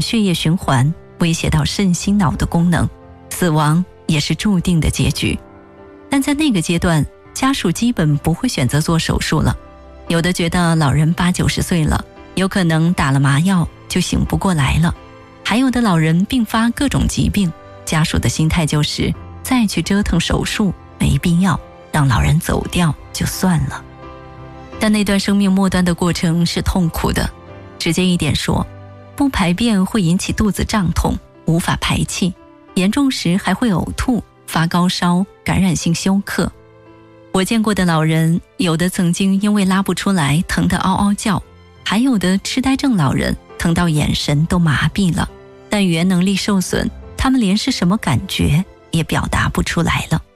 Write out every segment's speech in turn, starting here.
血液循环，威胁到肾心脑的功能，死亡也是注定的结局。但在那个阶段，家属基本不会选择做手术了，有的觉得老人80、90岁了，有可能打了麻药就醒不过来了，还有的老人并发各种疾病，家属的心态就是再去折腾手术没必要，让老人走掉就算了。但那段生命末端的过程是痛苦的，直接一点说，不排便会引起肚子胀痛，无法排气，严重时还会呕吐、发高烧、感染性休克。我见过的老人，有的曾经因为拉不出来疼得嗷嗷叫，还有的痴呆症老人疼到眼神都麻痹了，但语言能力受损，他们连是什么感觉也表达不出来了。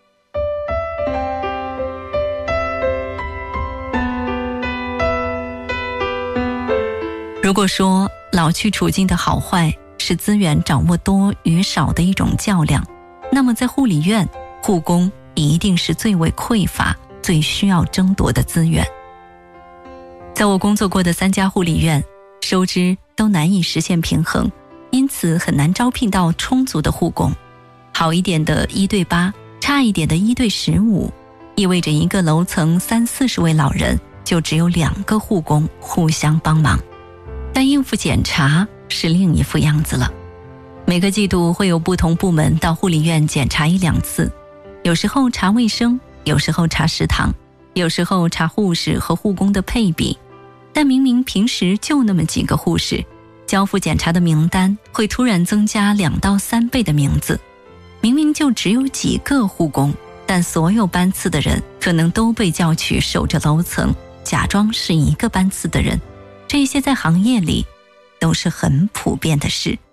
如果说老去处境的好坏是资源掌握多与少的一种较量，那么在护理院，护工一定是最为匮乏、最需要争夺的资源。在我工作过的3家护理院，收支都难以实现平衡，因此很难招聘到充足的护工。好一点的1对8，差一点的1对15，意味着一个楼层30、40位老人就只有2个护工互相帮忙。但应付检查是另一副样子了。每个季度会有不同部门到护理院检查1、2次，有时候查卫生，有时候查食堂，有时候查护士和护工的配比。但明明平时就那么几个护士，交付检查的名单会突然增加2到3倍的名字。明明就只有几个护工，但所有班次的人可能都被叫去守着楼层，假装是一个班次的人。这些在行业里都是很普遍的事。